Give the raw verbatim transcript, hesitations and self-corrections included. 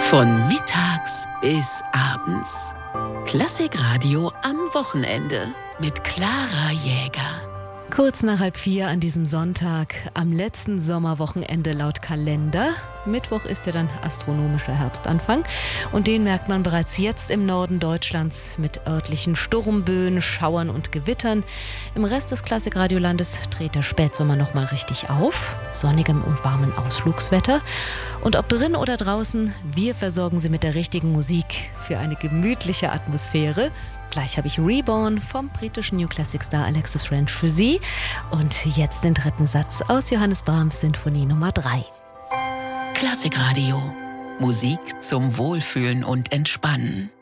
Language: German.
Von mittags bis abends. Klassikradio am Wochenende mit Clara Jäger. Kurz nach halb vier an diesem Sonntag, am letzten Sommerwochenende laut Kalender. Mittwoch ist ja dann astronomischer Herbstanfang und den merkt man bereits jetzt im Norden Deutschlands mit örtlichen Sturmböen, Schauern und Gewittern. Im Rest des Klassikradiolandes dreht der Spätsommer nochmal richtig auf, sonnigem und warmem Ausflugswetter. Und ob drin oder draußen, wir versorgen Sie mit der richtigen Musik für eine gemütliche Atmosphäre. Gleich habe ich Reborn vom britischen New Classic Star Alexis French für Sie. Und jetzt den dritten Satz aus Johannes Brahms Sinfonie Nummer drei. Klassikradio. Musik zum Wohlfühlen und Entspannen.